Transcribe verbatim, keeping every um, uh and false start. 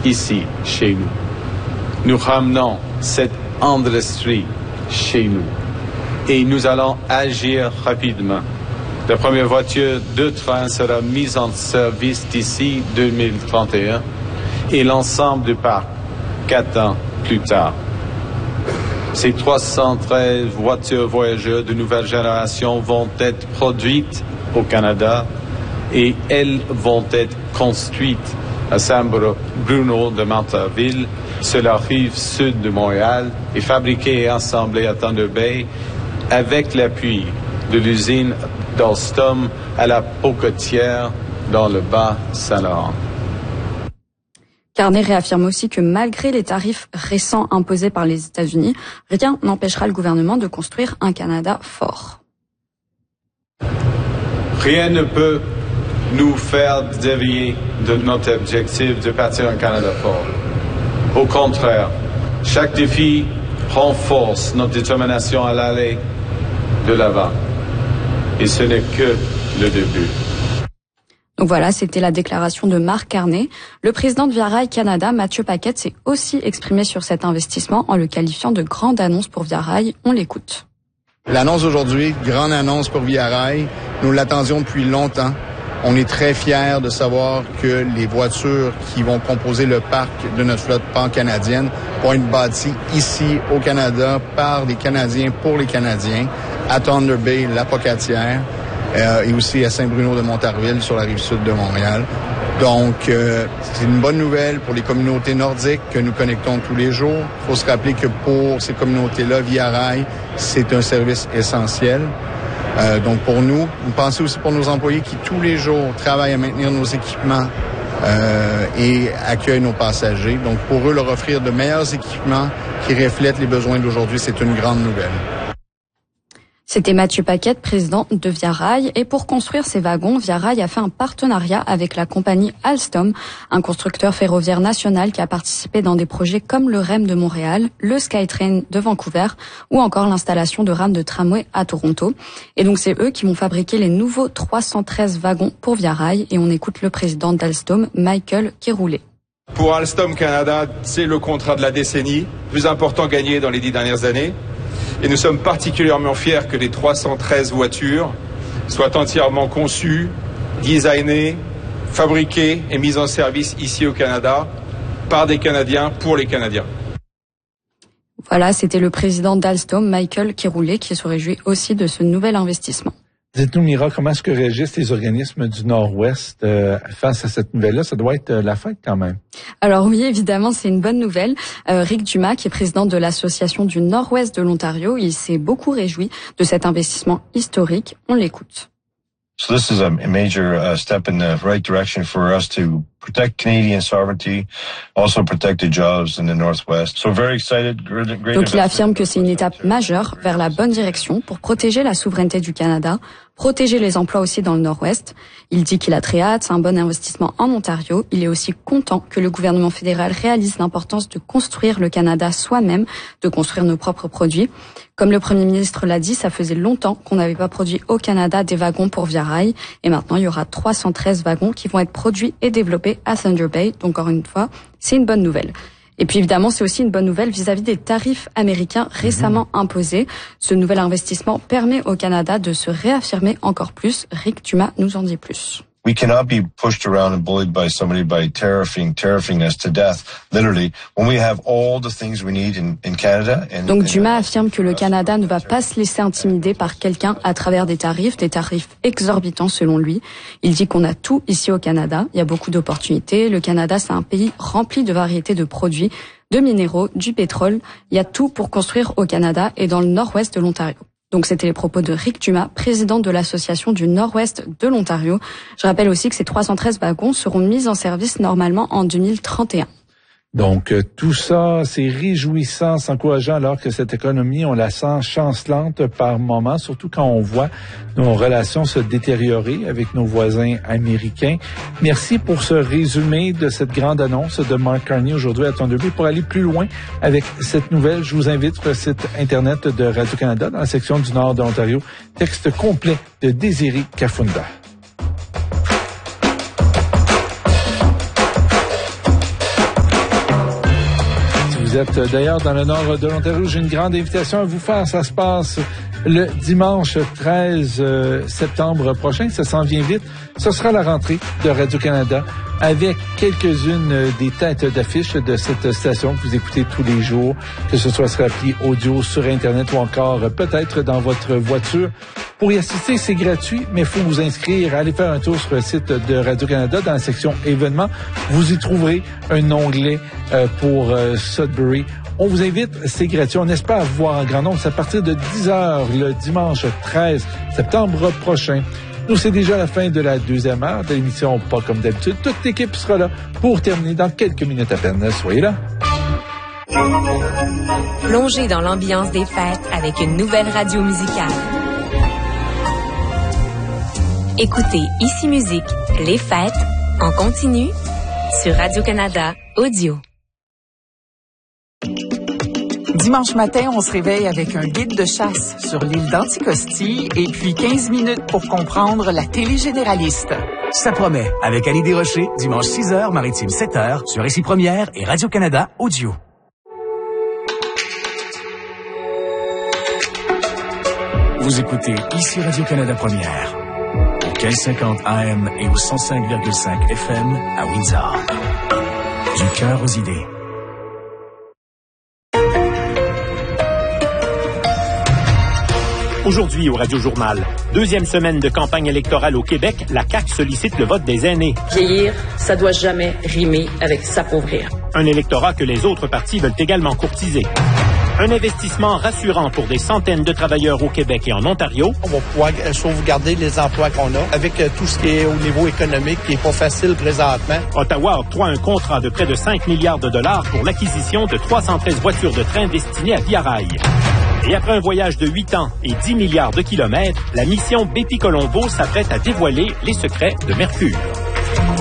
ici, chez nous. Nous ramenons cette industrie chez nous et nous allons agir rapidement. La première voiture de train sera mise en service d'ici deux mille trente et un et l'ensemble du parc quatre ans plus tard. Ces trois cent treize voitures voyageurs de nouvelle génération vont être produites au Canada et elles vont être construites à Saint-Bruno de Montarville, sur la rive sud de Montréal, et fabriquées et assemblées à Thunder Bay avec l'appui de l'usine d'Alstom à la Pocatière dans le Bas-Saint-Laurent. Carney réaffirme aussi que malgré les tarifs récents imposés par les États-Unis, rien n'empêchera le gouvernement de construire un Canada fort. Rien ne peut nous faire dévier de notre objectif de bâtir un Canada fort. Au contraire, chaque défi renforce notre détermination à l'aller de l'avant. Et ce n'est que le début. Donc voilà, c'était la déclaration de Marc Carney. Le président de Via Rail Canada, Mathieu Paquette, s'est aussi exprimé sur cet investissement en le qualifiant de grande annonce pour Via Rail. On l'écoute. L'annonce d'aujourd'hui, grande annonce pour Via Rail. Nous l'attendions depuis longtemps. On est très fiers de savoir que les voitures qui vont composer le parc de notre flotte pan-canadienne vont être bâties ici au Canada par des Canadiens pour les Canadiens, à Thunder Bay, la Pocatière, euh, et aussi à Saint-Bruno de Montarville sur la rive sud de Montréal. Donc, euh, c'est une bonne nouvelle pour les communautés nordiques que nous connectons tous les jours. Il faut se rappeler que pour ces communautés-là, Via Rail, c'est un service essentiel. Euh, donc pour nous, vous pensez aussi pour nos employés qui tous les jours travaillent à maintenir nos équipements euh, et accueillent nos passagers. Donc pour eux, leur offrir de meilleurs équipements qui reflètent les besoins d'aujourd'hui, c'est une grande nouvelle. C'était Mathieu Paquette, président de Via Rail. Et pour construire ces wagons, Via Rail a fait un partenariat avec la compagnie Alstom, un constructeur ferroviaire national qui a participé dans des projets comme le R E M de Montréal, le SkyTrain de Vancouver ou encore l'installation de rames de tramway à Toronto. Et donc c'est eux qui vont fabriquer les nouveaux trois cent treize wagons pour Via Rail. Et on écoute le président d'Alstom, Michael Kiroulet. Pour Alstom Canada, c'est le contrat de la décennie, plus important gagné dans les dix dernières années. Et nous sommes particulièrement fiers que les trois cent treize voitures soient entièrement conçues, designées, fabriquées et mises en service ici au Canada par des Canadiens pour les Canadiens. Voilà, c'était le président d'Alstom, Michael Kiroulet, qui se réjouit aussi de ce nouvel investissement. Dites-nous, Mira, comment est-ce que réagissent les organismes du Nord-Ouest euh, face à cette nouvelle-là? Ça doit être euh, la fête quand même. Alors oui, évidemment, c'est une bonne nouvelle. Euh, Rick Dumas, qui est président de l'Association du Nord-Ouest de l'Ontario, il s'est beaucoup réjoui de cet investissement historique. On l'écoute. So this is a major uh, step in the right direction for us to protect Canadian sovereignty, also protect the jobs in the Northwest. So very excited. Great, great Donc il affirme que c'est une étape majeure vers la bonne direction pour protéger la souveraineté du Canada, protéger les emplois aussi dans le Nord-Ouest. Il dit qu'il a très hâte, c'est un bon investissement en Ontario. Il est aussi content que le gouvernement fédéral réalise l'importance de construire le Canada soi-même, de construire nos propres produits. Comme le Premier ministre l'a dit, ça faisait longtemps qu'on n'avait pas produit au Canada des wagons pour Via Rail. Et maintenant, il y aura trois cent treize wagons qui vont être produits et développés à Thunder Bay. Donc encore une fois, c'est une bonne nouvelle. Et puis évidemment, c'est aussi une bonne nouvelle vis-à-vis des tarifs américains récemment mmh. imposés. Ce nouvel investissement permet au Canada de se réaffirmer encore plus. Rick Dumas nous en dit plus. We cannot be pushed around and bullied by somebody by tariffing, tariffing us to death, literally, when we have all the things we need in, in Canada. And, Donc Dumas affirme que le Canada ne va pas se laisser intimider par quelqu'un à travers des tarifs, des tarifs exorbitants selon lui. Il dit qu'on a tout ici au Canada, il y a beaucoup d'opportunités. Le Canada, c'est un pays rempli de variétés de produits, de minéraux, du pétrole. Il y a tout pour construire au Canada et dans le nord-ouest de l'Ontario. Donc c'était les propos de Rick Dumas, président de l'Association du Nord-Ouest de l'Ontario. Je rappelle aussi que ces trois cent treize wagons seront mis en service normalement en deux mille trente et un. Donc, euh, tout ça, c'est réjouissant, c'est encourageant alors que cette économie, on la sent chancelante par moments, surtout quand on voit nos relations se détériorer avec nos voisins américains. Merci pour ce résumé de cette grande annonce de Mark Carney aujourd'hui à Thunder Bay. Pour aller plus loin avec cette nouvelle, je vous invite sur le site Internet de Radio-Canada, dans la section du Nord de l'Ontario, texte complet de Désiré Kafunda. vous êtes d'ailleurs dans le nord de l'Ontario, j'ai une grande invitation à vous faire. Ça se passe le dimanche treize septembre prochain. Ça s'en vient vite. Ce sera la rentrée de Radio-Canada avec quelques-unes des têtes d'affiche de cette station que vous écoutez tous les jours, que ce soit sur l'appli audio, sur Internet ou encore peut-être dans votre voiture. Pour y assister, c'est gratuit, mais il faut vous inscrire. Allez faire un tour sur le site de Radio-Canada dans la section événements. Vous y trouverez un onglet euh, pour euh, Sudbury. On vous invite, c'est gratuit. On espère vous voir en grand nombre. C'est à partir de dix heures le dimanche treize septembre prochain. Nous, c'est déjà la fin de la deuxième heure de l'émission Pas comme d'habitude. Toute l'équipe sera là pour terminer dans quelques minutes à peine. Soyez là. Plongez dans l'ambiance des fêtes avec une nouvelle radio musicale. Écoutez Ici Musique, les fêtes, en continu, sur Radio-Canada Audio. Dimanche matin, on se réveille avec un guide de chasse sur l'île d'Anticosti et puis quinze minutes pour comprendre la télé généraliste. Ça promet, avec Annie Desrochers, dimanche six heures, maritime sept heures, sur Ici Première et Radio-Canada Audio. Vous écoutez Ici Radio-Canada Première, au quinze cinquante A M et au cent cinq virgule cinq F M à Windsor. Du cœur aux idées. Aujourd'hui au Radio-Journal, deuxième semaine de campagne électorale au Québec, la C A Q sollicite le vote des aînés. Vieillir, ça doit jamais rimer avec s'appauvrir. Un électorat que les autres partis veulent également courtiser. Un investissement rassurant pour des centaines de travailleurs au Québec et en Ontario. On va pouvoir sauvegarder les emplois qu'on a avec tout ce qui est au niveau économique qui n'est pas facile présentement. Ottawa octroie un contrat de près de cinq milliards de dollars pour l'acquisition de trois cent treize voitures de train destinées à Via Rail. Et après un voyage de huit ans et dix milliards de kilomètres, la mission Bepi Colombo s'apprête à dévoiler les secrets de Mercure.